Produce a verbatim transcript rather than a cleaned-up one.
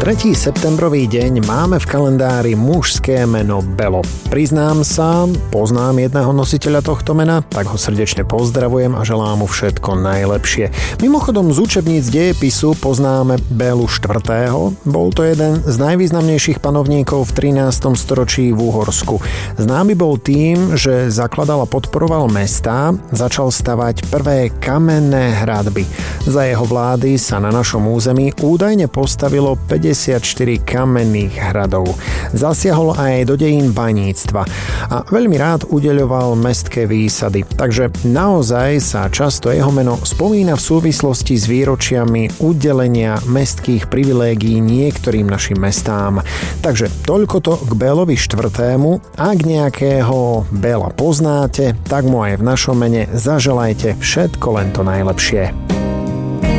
tretieho septembrový deň máme v kalendári mužské meno Belo. Priznám sa, poznám jedného nositeľa tohto mena, tak ho srdečne pozdravujem a želám mu všetko najlepšie. Mimochodom z učebníc dejepisu poznáme Bélu štvrtého. Bol to jeden z najvýznamnejších panovníkov v trinástom storočí v Uhorsku. Známy bol tým, že zakladal a podporoval mestá, začal stavať prvé kamenné hradby. Za jeho vlády sa na našom území údajne postavilo päťdesiatštyri kamenných hradov. Zasiahol aj do dejín baníctva a veľmi rád udeľoval mestské výsady. Takže naozaj sa často jeho meno spomína v súvislosti s výročiami udelenia mestských privilégií niektorým našim mestám. Takže toľkoto k Bélovi štvrtému. Ak nejakého Béla poznáte, tak mu aj v našom mene zaželajte všetko len to najlepšie.